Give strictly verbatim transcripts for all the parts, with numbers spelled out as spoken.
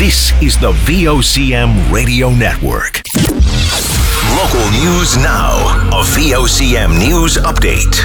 This is the V O C M Radio Network. Local news now. A V O C M News Update.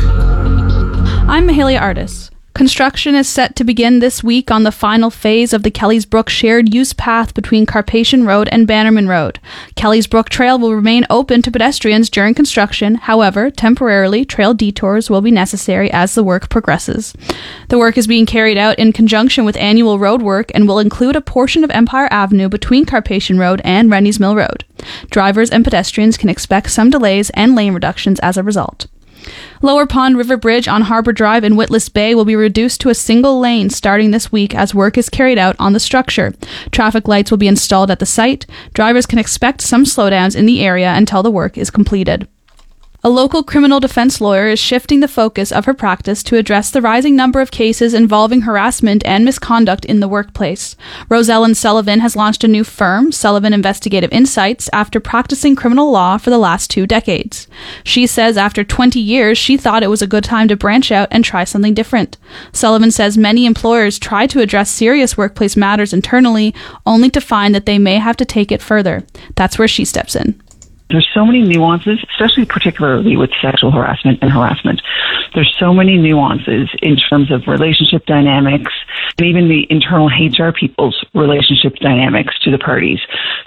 I'm Mahalia Artis. Construction is set to begin this week on the final phase of the Kelly's Brook shared use path between Carpathian Road and Bannerman Road. Kelly's Brook Trail will remain open to pedestrians during construction. However, temporarily, trail detours will be necessary as the work progresses. The work is being carried out in conjunction with annual road work and will include a portion of Empire Avenue between Carpathian Road and Rennie's Mill Road. Drivers and pedestrians can expect some delays and lane reductions as a result. Lower Pond River Bridge on Harbour Drive in Witless Bay will be reduced to a single lane starting this week as work is carried out on the structure. Traffic lights will be installed at the site. Drivers can expect some slowdowns in the area until the work is completed. A local criminal defense lawyer is shifting the focus of her practice to address the rising number of cases involving harassment and misconduct in the workplace. Rosellen Sullivan has launched a new firm, Sullivan Investigative Insights, after practicing criminal law for the last two decades. She says after twenty years, she thought it was a good time to branch out and try something different. Sullivan says many employers try to address serious workplace matters internally, only to find that they may have to take it further. That's where she steps in. There's so many nuances, especially particularly with sexual harassment and harassment. There's so many nuances in terms of relationship dynamics and even the internal H R people's relationship dynamics to the parties.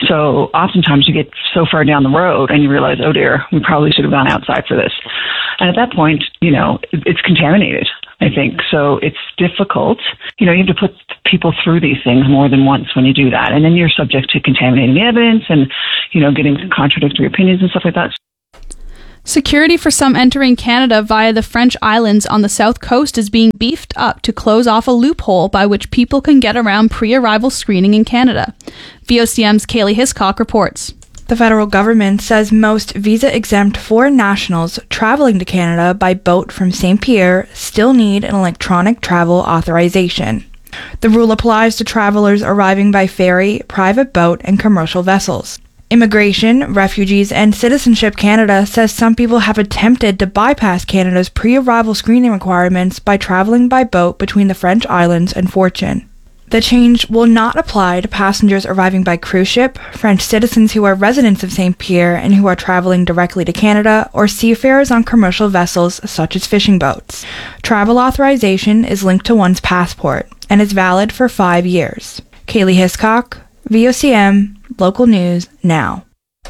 So oftentimes you get so far down the road and you realize, oh dear, we probably should have gone outside for this. And at that point, you know, it's contaminated, I think. So it's difficult. You know, you have to put people through these things more than once when you do that. And then you're subject to contaminating evidence and, you know, getting contradictory opinions and stuff like that. Security for some entering Canada via the French islands on the south coast is being beefed up to close off a loophole by which people can get around pre-arrival screening in Canada. V O C M's Kaylee Hiscock reports. The federal government says most visa-exempt foreign nationals traveling to Canada by boat from Saint Pierre still need an electronic travel authorization. The rule applies to travelers arriving by ferry, private boat, and commercial vessels. Immigration, Refugees, and Citizenship Canada says some people have attempted to bypass Canada's pre-arrival screening requirements by traveling by boat between the French islands and Fortune. The change will not apply to passengers arriving by cruise ship, French citizens who are residents of Saint Pierre and who are traveling directly to Canada, or seafarers on commercial vessels such as fishing boats. Travel authorization is linked to one's passport and is valid for five years. Kaylee Hiscock, V O C M, Local News Now.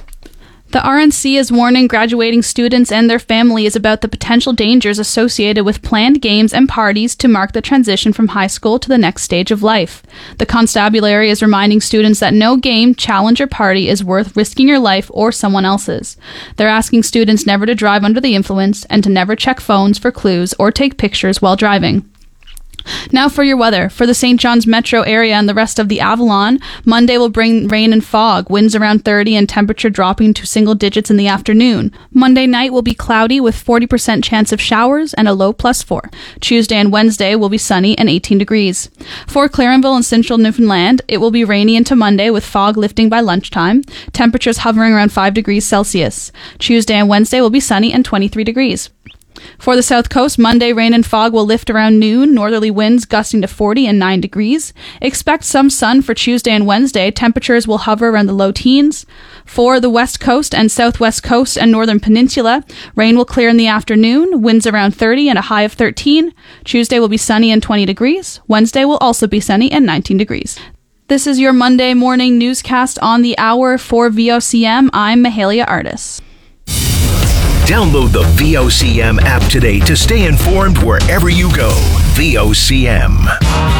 The R N C is warning graduating students and their families about the potential dangers associated with planned games and parties to mark the transition from high school to the next stage of life. The constabulary is reminding students that no game, challenge, or party is worth risking your life or someone else's. They're asking students never to drive under the influence and to never check phones for clues or take pictures while driving. Now for your weather. For the Saint John's metro area and the rest of the Avalon, Monday will bring rain and fog, winds around thirty and temperature dropping to single digits in the afternoon. Monday night will be cloudy with forty percent chance of showers and a low plus four. Tuesday and Wednesday will be sunny and eighteen degrees. For Clarenville and central Newfoundland, it will be rainy into Monday with fog lifting by lunchtime. Temperatures hovering around five degrees Celsius. Tuesday and Wednesday will be sunny and twenty-three degrees. For the South Coast, Monday, rain and fog will lift around noon, northerly winds gusting to forty and nine degrees. Expect some sun for Tuesday and Wednesday. Temperatures will hover around the low teens. For the West Coast and Southwest Coast and Northern Peninsula, rain will clear in the afternoon, winds around thirty and a high of thirteen. Tuesday will be sunny and twenty degrees. Wednesday will also be sunny and nineteen degrees. This is your Monday morning newscast on the hour for V O C M. I'm Mahalia Artis. Download the V O C M app today to stay informed wherever you go. V O C M.